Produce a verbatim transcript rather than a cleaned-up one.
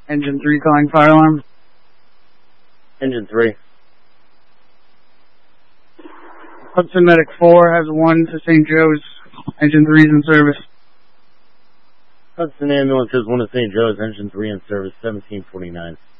Engine three calling fire alarm. Engine three. Hudson Medic four has one to Saint Joe's. Engine three is in service. Hudson Ambulance has one to Saint Joe's. Engine three in service, seventeen forty-nine.